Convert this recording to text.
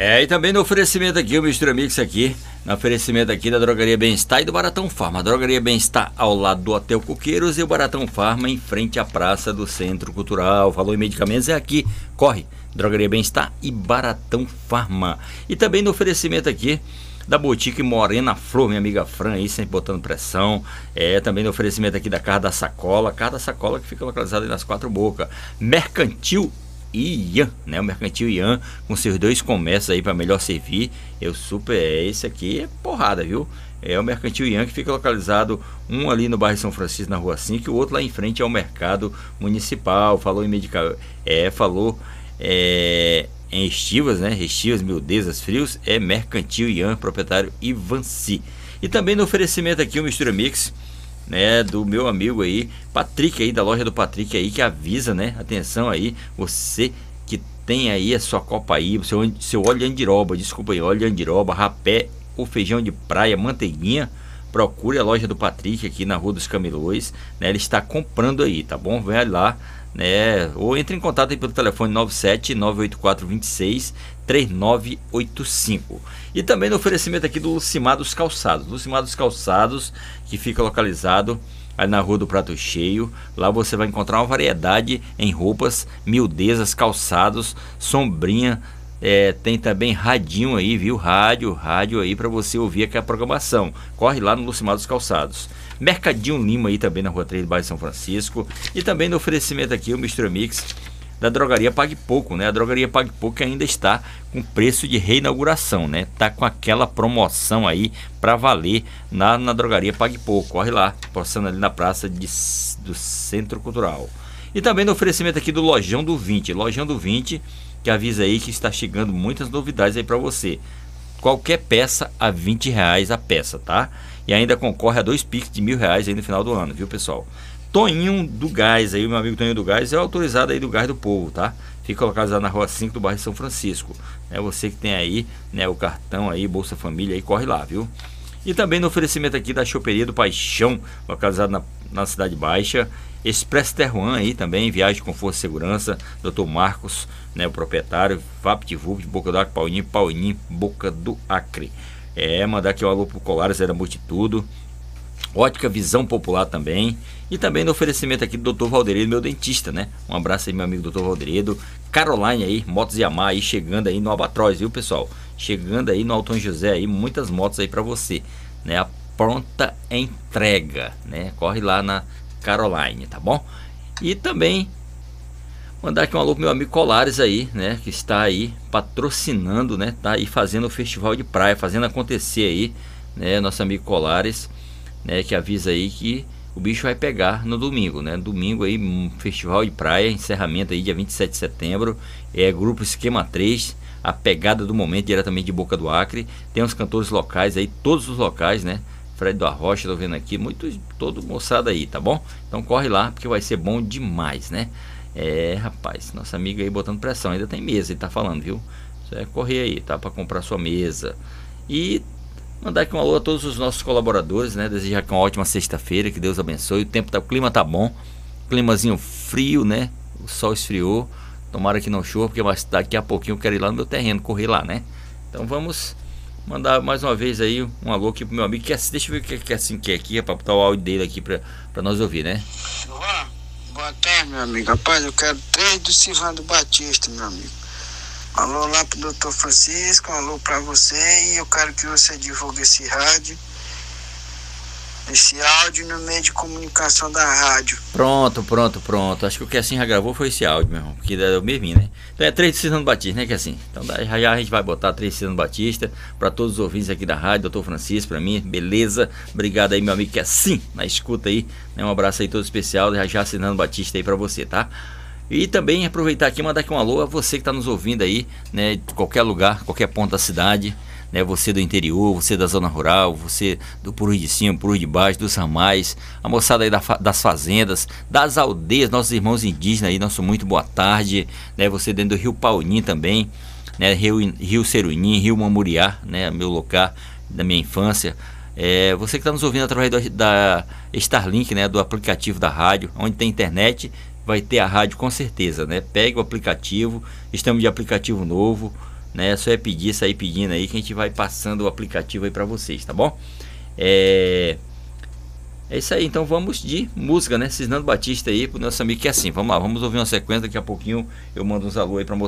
E também no oferecimento aqui, o Mistura Mix aqui, no oferecimento aqui da Drogaria Bem-Estar e do Baratão Farma. A Drogaria Bem-Estar ao lado do Hotel Coqueiros e o Baratão Farma em frente à Praça do Centro Cultural. Falou em medicamentos, é aqui, corre, Drogaria Bem-Estar e Baratão Farma. E também no oferecimento aqui da Boutique Morena Flor, minha amiga Fran aí, sempre botando pressão. Também no oferecimento aqui da Casa da Sacola que fica localizada aí nas Quatro Bocas. Mercantil Ian, né? O Mercantil Ian, com seus dois comércios aí para melhor servir. Esse aqui é porrada, viu? É o Mercantil Ian, que fica localizado um ali no bairro São Francisco, na Rua 5, e o outro lá em frente é o Mercado Municipal. Falou em medicamento, em estivas, né? Estivas, miudezas, frios, é Mercantil Ian, proprietário Ivanci. E também no oferecimento aqui o Mistura Mix, né, do meu amigo aí, Patrick aí, da loja do Patrick aí, que avisa, né? Atenção aí, você que tem aí a sua copa aí, seu óleo de andiroba, desculpa aí, óleo de andiroba, rapé, o feijão de praia, manteiguinha, procure a loja do Patrick aqui na Rua dos Camelôs, né? Ele está comprando aí, tá bom? Vem lá, né? Ou entre em contato aí pelo telefone 97-984-26-3985. E também no oferecimento aqui do Lucimar dos Calçados. Lucimar dos Calçados, que fica localizado aí na Rua do Prato Cheio. Lá você vai encontrar uma variedade em roupas, miudezas, calçados, sombrinha. Tem também radinho aí, viu? Rádio aí para você ouvir aqui a programação. Corre lá no Lucimar dos Calçados. Mercadinho Lima aí também na Rua 3 do bairro São Francisco. E também no oferecimento aqui o Mistura Mix da Drogaria Pague Pouco, né? A Drogaria Pague Pouco ainda está com preço de reinauguração, né? Tá com aquela promoção aí para valer na Drogaria Pague Pouco. Corre lá, passando ali na praça do Centro Cultural. E também no oferecimento aqui do Lojão do 20. Lojão do 20, que avisa aí que está chegando muitas novidades aí para você. Qualquer peça a R$20 a peça, tá? E ainda concorre a 2 Pix de R$1.000 aí no final do ano, viu, pessoal? Toninho do Gás aí, meu amigo Toninho do Gás, é autorizado aí do Gás do Povo, tá? Fica localizado na Rua 5 do bairro São Francisco. Você que tem aí, né, o cartão aí, Bolsa Família aí, corre lá, viu? E também no oferecimento aqui da Choperia do Paixão, localizado na Cidade Baixa. Expresso Terruan aí também, viagem com força e segurança. Dr. Marcos, né, o proprietário. VaptVupt, Boca do Acre, Paulinho, Boca do Acre. Mandar aqui um alô pro Colares, da Multitudo. Ótica Visão Popular também. E também no oferecimento aqui do Dr. Valderedo, meu dentista, né? Um abraço aí, meu amigo Dr. Valderedo. Caroline aí, Motos Yamaha aí, chegando aí no Albatroz, viu, pessoal? Chegando aí no Alton José aí, muitas motos aí para você, né? A pronta entrega, né? Corre lá na Caroline, tá bom? E também mandar aqui um alô pro meu amigo Colares aí, né? Que está aí patrocinando, né? Tá aí fazendo o festival de praia, fazendo acontecer aí, né? Nosso amigo Colares, né? Que avisa aí que o bicho vai pegar no domingo, né? Domingo aí, um festival de praia, encerramento aí dia 27 de setembro. Grupo Esquema 3, a pegada do momento, diretamente de Boca do Acre. Tem os cantores locais aí, todos os locais, né? Fred do Arrocha, tô vendo aqui, todo moçada aí, tá bom? Então corre lá, porque vai ser bom demais, né? Rapaz, nossa amiga aí botando pressão, ainda tem mesa, ele tá falando, viu? Você vai correr aí, tá? Pra comprar sua mesa. E mandar aqui um alô a todos os nossos colaboradores, né? Desejar aqui uma ótima sexta-feira, que Deus abençoe. O clima tá bom, climazinho frio, né? O sol esfriou. Tomara que não chova, porque daqui a pouquinho eu quero ir lá no meu terreno, correr lá, né? Então vamos mandar mais uma vez aí um alô aqui pro meu amigo. Deixa eu ver o que assim quer aqui, pra botar o áudio dele aqui pra nós ouvir, né? Boa tarde, meu amigo. Rapaz, eu quero 3 do Silvano Batista, meu amigo. Alô lá pro Dr. Francisco, alô pra você, e eu quero que você divulgue esse áudio no meio de comunicação da rádio. Pronto. Acho que o que assim já gravou foi esse áudio, meu irmão, porque é o mesmo, né? Então é 3 do Silvano Batista, né, que assim. Então já a gente vai botar 3 do Silvano Batista para todos os ouvintes aqui da rádio, Dr. Francisco, pra mim, beleza? Obrigado aí, meu amigo, que assim, na escuta aí, né? Um abraço aí todo especial, já Silvano Batista aí pra você, tá? E também aproveitar aqui e mandar aqui um alô a você que está nos ouvindo aí, né, de qualquer lugar, qualquer ponto da cidade, né, você do interior, você da zona rural, você do Purus de Cima, Purus de Baixo, dos ramais, a moçada aí das fazendas, das aldeias, nossos irmãos indígenas aí, nosso muito boa tarde, né, você dentro do Rio Paulim também, né, Rio Serunim, Rio Mamuriá, né, meu lugar da minha infância. Você que está nos ouvindo através da Starlink, né, do aplicativo da rádio, onde tem internet, vai ter a rádio com certeza, né? Pegue o aplicativo, estamos de aplicativo novo, né? É só pedir, sair pedindo aí, que a gente vai passando o aplicativo aí para vocês, tá bom? É isso aí, então vamos de música, né? Cisnando Batista aí pro nosso amigo, que é assim, vamos lá, vamos ouvir uma sequência, daqui a pouquinho eu mando uns alô aí pra